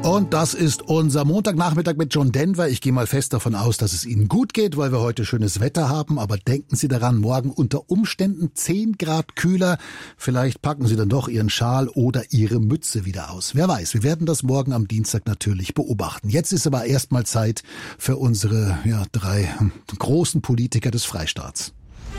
Und das ist unser Montagnachmittag mit John Denver. Ich gehe mal fest davon aus, dass es Ihnen gut geht, weil wir heute schönes Wetter haben. Aber denken Sie daran, morgen unter Umständen 10 Grad kühler. Vielleicht packen Sie dann doch Ihren Schal oder Ihre Mütze wieder aus. Wer weiß, wir werden das morgen am Dienstag natürlich beobachten. Jetzt ist aber erstmal Zeit für unsere 3 großen Politiker des Freistaats.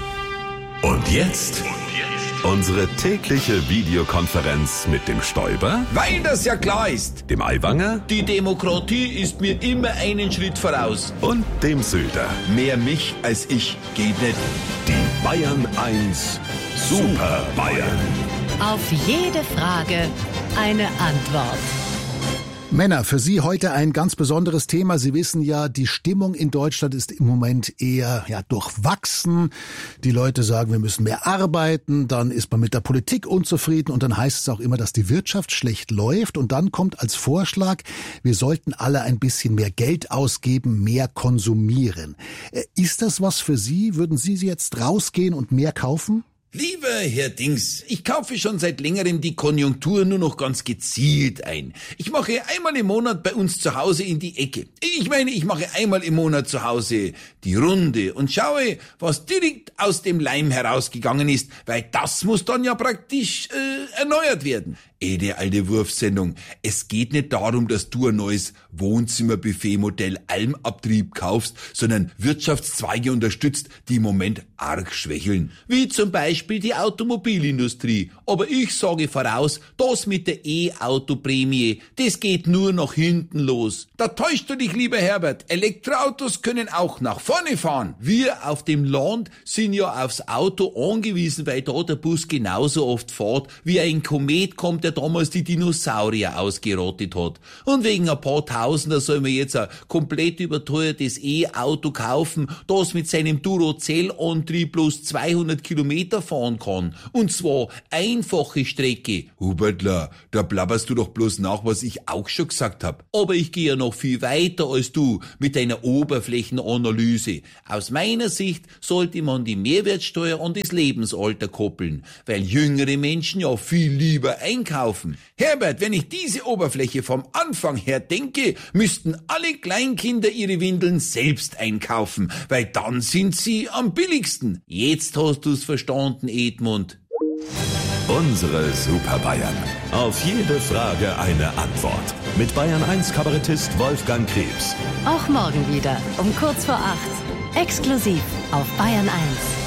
Und jetzt unsere tägliche Videokonferenz mit dem Stoiber, weil das ja klar ist. dem Aiwanger Die Demokratie ist mir immer einen Schritt voraus. und dem Söder. Mehr mich als ich geht nicht. Die Bayern 1 Super Bayern. Auf jede Frage eine Antwort. Männer, für Sie heute ein ganz besonderes Thema. Sie wissen ja, die Stimmung in Deutschland ist im Moment eher durchwachsen. Die Leute sagen, wir müssen mehr arbeiten, dann ist man mit der Politik unzufrieden und dann heißt es auch immer, dass die Wirtschaft schlecht läuft und dann kommt als Vorschlag, wir sollten alle ein bisschen mehr Geld ausgeben, mehr konsumieren. Ist das was für Sie? Würden Sie jetzt rausgehen und mehr kaufen? Lieber Herr Dings, ich kaufe schon seit längerem die Konjunktur nur noch ganz gezielt ein. Ich mache einmal im Monat bei uns zu Hause in die Ecke. Ich mache einmal im Monat zu Hause die Runde und schaue, was direkt aus dem Leim herausgegangen ist, weil das muss dann ja praktisch erneuert werden. Die alte Wurfsendung. Es geht nicht darum, dass du ein neues Wohnzimmerbuffet-Modell Almabtrieb kaufst, sondern Wirtschaftszweige unterstützt, die im Moment arg schwächeln. Wie zum Beispiel die Automobilindustrie. Aber ich sage voraus, das mit der E-Auto-Prämie, das geht nur nach hinten los. Da täuscht du dich, lieber Herbert. Elektroautos können auch nach vorne fahren. Wir auf dem Land sind ja aufs Auto angewiesen, weil da der Bus genauso oft fährt, wie ein Komet kommt, der damals die Dinosaurier ausgerottet hat. Und wegen ein paar Tausender soll man jetzt ein komplett überteuertes E-Auto kaufen, das mit seinem Duracell-Antrieb bloß 200 Kilometer fahren kann. Und zwar einfache Strecke. Hubertler, da blabberst du doch bloß nach, was ich auch schon gesagt hab. Aber ich gehe ja noch viel weiter als du mit deiner Oberflächenanalyse. Aus meiner Sicht sollte man die Mehrwertsteuer an das Lebensalter koppeln, weil jüngere Menschen ja viel lieber einkaufen. Herbert, wenn ich diese Oberfläche vom Anfang her denke, müssten alle Kleinkinder ihre Windeln selbst einkaufen, weil dann sind sie am billigsten. Jetzt hast du's verstanden, Edmund. Unsere Super Bayern. Auf jede Frage eine Antwort. Mit Bayern 1 Kabarettist Wolfgang Krebs. Auch morgen wieder um kurz vor 8. Exklusiv auf Bayern 1.